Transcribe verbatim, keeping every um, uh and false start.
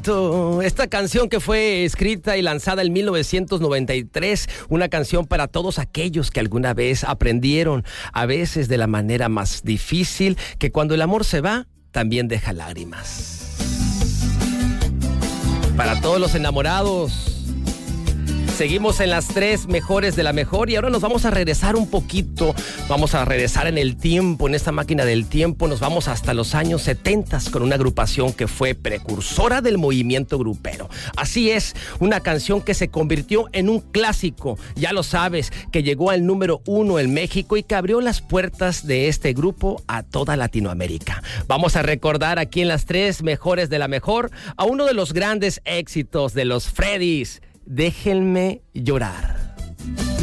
Llanto. Esta canción que fue escrita y lanzada en mil novecientos noventa y tres, una canción para todos aquellos que alguna vez aprendieron, a veces de la manera más difícil, que cuando el amor se va, también deja lágrimas. Para todos los enamorados, seguimos en las tres mejores de la mejor y ahora nos vamos a regresar un poquito, vamos a regresar en el tiempo, en esta máquina del tiempo, nos vamos hasta los años setenta con una agrupación que fue precursora del movimiento grupero. Así es, una canción que se convirtió en un clásico, ya lo sabes, que llegó al número uno en México y que abrió las puertas de este grupo a toda Latinoamérica. Vamos a recordar aquí en las tres mejores de la mejor a uno de los grandes éxitos de los Freddys, Déjenme llorar.